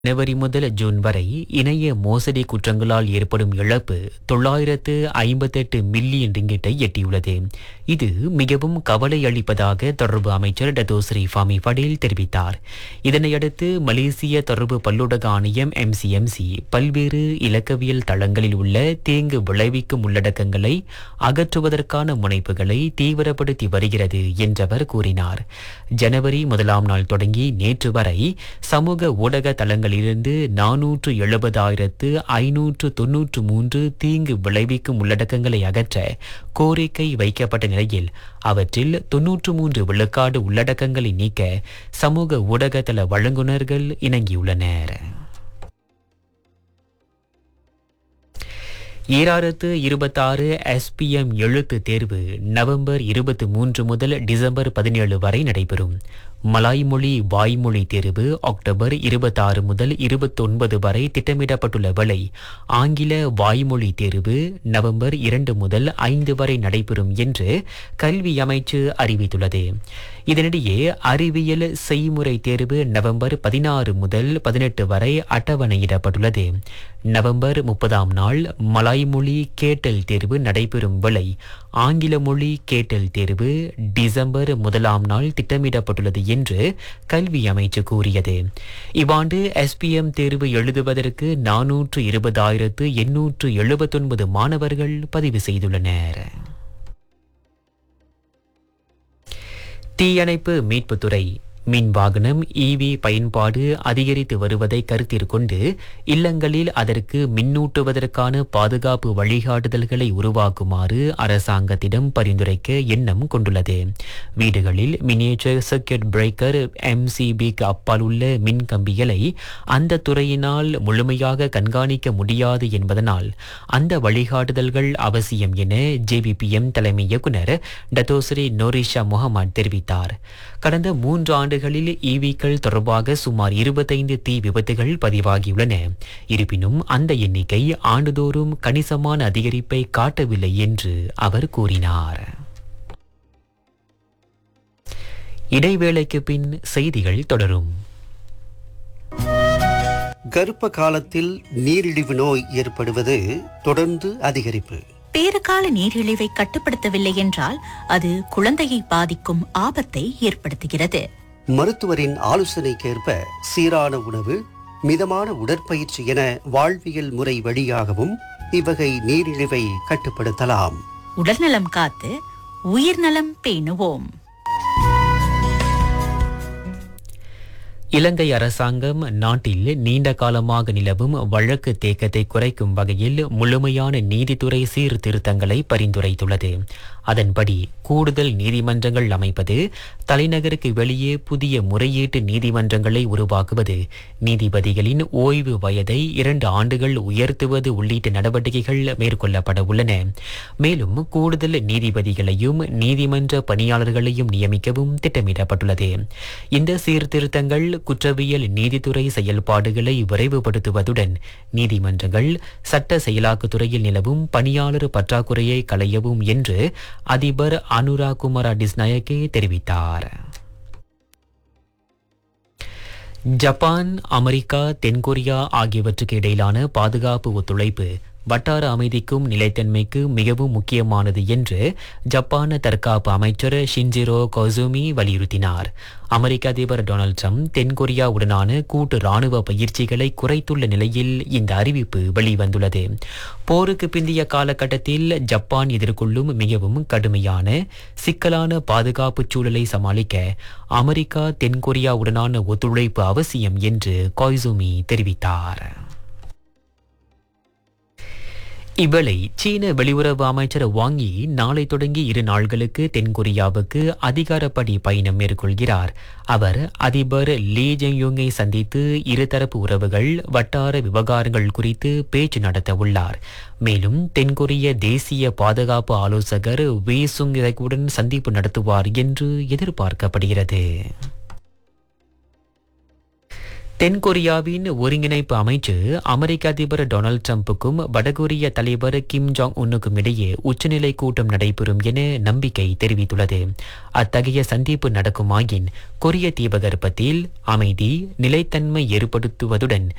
ஜனவரி முதல் ஜூன் வரை இணைய மோசடி குற்றங்களால் ஏற்படும் இழப்பு 958 மில்லியன் ரிங்கிட்டை எட்டியுள்ளது. இது மிகவும் கவலை அளிப்பதாக தொடர்பு அமைச்சர் டத்தோஸ்ரீ ஃபாமி படேல் தெரிவித்தார். இதனையடுத்து மலேசிய தொடர்பு பல்லூடக ஆணையம் MCMC பல்வேறு இலக்கவியல் தளங்களில் உள்ள தீங்கு விளைவிக்கும் உள்ளடக்கங்களை அகற்றுவதற்கான முனைப்புகளை தீவிரப்படுத்தி வருகிறது என்றவர் கூறினார். ஜனவரி 1ஆம் நாள் தொடங்கி நேற்று வரை சமூக ஊடக தளங்களிலிருந்து 470,593 தீங்கு விளைவிக்கும் உள்ளடக்கங்களை அகற்ற கோரிக்கை வைக்கப்பட்ட நிலையில் அவற்றில் 93 விழுக்காடு உள்ளடக்கங்களை நீக்க சமூக ஊடகத்தள வழங்குனர்கள் இணங்கியுள்ளனர். 2026 SPM எழுத்து தேர்வு நவம்பர் 23 முதல் டிசம்பர் 17 வரை நடைபெறும். மலாய் மொழி வாய்மொழி தேர்வு அக்டோபர் 26 முதல் 29 வரை திட்டமிடப்பட்டுள்ள வேளை ஆங்கில வாய்மொழி தேர்வு நவம்பர் 2 முதல் 5 வரை நடைபெறும் என்று கல்வி அமைச்சு அறிவித்துள்ளது. இதனிடையே அறிவியல் செய்முறை தேர்வு நவம்பர் 16 முதல் 18 வரை அட்டவணையிடப்பட்டுள்ளது. நவம்பர் 30ஆம் நாள் மலாய் மொழி கேட்டல் தேர்வு நடைபெறும் வேளை ஆங்கில மொழி கேட்டல் தேர்வு டிசம்பர் 1ஆம் நாள் திட்டமிடப்பட்டுள்ளது என்று கல்வி அமைச்சு கூறியது. இவ்வாண்டு SPM தேர்வு எழுதுவதற்கு 420,879 மாணவர்கள் பதிவு செய்துள்ளனர். தீயணைப்பு மீட்புத்துறை மின் வாகனம் EV பயன்பாடு அதிகரித்து வருவதை கருத்தில் கொண்டு இல்லங்களில் அதற்கு மின்னூட்டுவதற்கான பாதுகாப்பு வழிகாட்டுதல்களை உருவாக்குமாறு அரசாங்கத்திடம் பரிந்துரைக்க எண்ணம் கொண்டுள்ளது. வீடுகளில் மினியேச்சர் சர்க்கியூட் பிரேக்கர் MCBக்கு அப்பால் உள்ள மின் கம்பிகளை அந்த துறையினால் முழுமையாக கண்காணிக்க முடியாது என்பதனால் அந்த வழிகாட்டுதல்கள் அவசியம் என JBPM தலைமை இயக்குனர் டத்தோஸ்ரீ நோரிஷா முகமது தெரிவித்தார். கடந்த 3 ஆண்டுகளில் EVக்கள் தொடர்பாக சுமார் 25 தீ விபத்துகள் பதிவாகியுள்ளன. இருப்பினும் அந்த எண்ணிக்கை ஆண்டுதோறும் கணிசமான அதிகரிப்பை காட்டவில்லை என்று அவர் கூறினார். இடைவேளைக்கு பின் செய்திகள் தொடரும். கர்ப்ப காலத்தில் நீரிழிவு நோய் ஏற்படுவது தொடர்ந்து அதிகரிப்பு. பேறுகால நீரிழிவை கட்டுப்படுத்தவில்லை என்றால் அது குழந்தையை பாதிக்கும் ஆபத்தை ஏற்படுத்துகிறது. மருத்துவரின் ஆலோசனைக்கேற்ப சீரான உணவு, மிதமான உடற்பயிற்சி என வாழ்வியல் முறை வழியாகவும் இவ்வகை நீரிழிவை கட்டுப்படுத்தலாம். உடல்நலம் காத்து உயிர்நலம் பேணுவோம். இலங்கை அரசாங்கம் நாட்டில் நீண்ட காலமாக நிலவும் வழக்கு தேக்கத்தை குறைக்கும் வகையில் முழுமையான நீதித்துறை சீர்திருத்தங்களை பரிந்துரைத்துள்ளது. அதன்படி கூடுதல் நீதிமன்றங்கள் அமைப்பது, தலைநகருக்கு வெளியே புதிய முறையீட்டு நீதிமன்றங்களை உருவாக்குவது, நீதிபதிகளின் ஓய்வு வயதை 2 ஆண்டுகள் உயர்த்துவது உள்ளிட்ட நடவடிக்கைகள் மேற்கொள்ளப்பட உள்ளன. மேலும் கூடுதல் நீதிபதிகளையும் நீதிமன்ற பணியாளர்களையும் நியமிக்கவும் திட்டமிடப்பட்டுள்ளது. இந்த சீர்திருத்தங்கள் குற்றவியல் நீதித்துறை செயல்பாடுகளை விரைவுபடுத்துவதுடன் நீதிமன்றங்கள் சட்ட செயலாக்கத்துறையில் நிலவும் பணியாளர் பற்றாக்குறையை களையவும் என்று அதிபர் அனுரா குமாரா டிஸ்நாயக்கே தெரிவித்தார். ஜப்பான், அமெரிக்கா, தென்கொரியா ஆகியவற்றுக்கு இடையிலான பாதுகாப்பு ஒத்துழைப்பு வட்டார அமைதிக்கும் நிலைத்தன்மைக்கு மிகவும் முக்கியமானது என்று ஜப்பான் தற்காப்பு அமைச்சர் ஷின்ஜிரோ கொசூமி வலியுறுத்தினார். அமெரிக்க அதிபர் டொனால்ட் ட்ரம்ப் தென்கொரியாவுடனான கூட்டு ராணுவ பயிற்சிகளை குறைத்துள்ள நிலையில் இந்த அறிவிப்பு வெளிவந்துள்ளது. போருக்கு பிந்தைய காலகட்டத்தில் ஜப்பான் எதிர்கொள்ளும் மிகவும் கடுமையான சிக்கலான பாதுகாப்பு சூழலை சமாளிக்க அமெரிக்கா தென்கொரியாவுடனான ஒத்துழைப்பு அவசியம் என்று கொய்சூமி தெரிவித்தார். இவ்வேளை சீன வெளியுறவு அமைச்சர் வாங் யி நாளை தொடங்கி 2 நாள்களுக்கு தென்கொரியாவுக்கு அதிகாரப்படி பயணம் மேற்கொள்கிறார். அவர் அதிபர் லீ ஜெங்யூங்கை சந்தித்து இருதரப்பு உறவுகள், வட்டார விவகாரங்கள் குறித்து பேச்சு நடத்த உள்ளார். மேலும் தென்கொரிய தேசிய பாதுகாப்பு ஆலோசகர் வே சுங் உடன் சந்திப்பு நடத்துவார் என்று எதிர்பார்க்கப்படுகிறது. தென்கொரியாவின் ஒருங்கிணைப்பு அமைச்சு அமெரிக்க அதிபர் டொனால்ட் ட்ரம்புக்கும் வடகொரிய தலைவர் கிம் ஜாங் உன்னுக்கும் இடையே உச்சநிலை கூட்டம் நடைபெறும் என நம்பிக்கை தெரிவித்துள்ளது. அத்தகைய சந்திப்பு நடக்குமாயின் கொரிய தீபகற்பத்தில் அமைதி நிலைத்தன்மை ஏற்படுத்துவதுடன்